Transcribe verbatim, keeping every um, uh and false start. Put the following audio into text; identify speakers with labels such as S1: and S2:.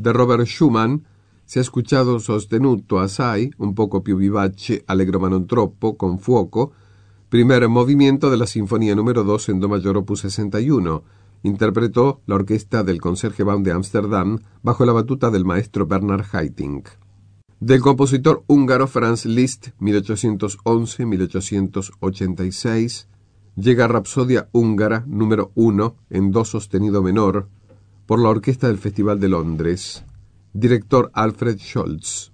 S1: De Robert Schumann si è ascoltato sostenuto assai, un poco più vivace, allegro ma non troppo, con fuoco, primer movimiento de la Sinfonía número dos en Do mayor opus sesenta y uno. Interpretó la orquesta del Concertgebouw de Ámsterdam bajo la batuta del maestro Bernard Haitink. Del compositor húngaro Franz Liszt, mil ochocientos once a mil ochocientos ochenta y seis, llega Rapsodia húngara número uno en do sostenido menor por la orquesta del Festival de Londres. Director Alfred Scholz.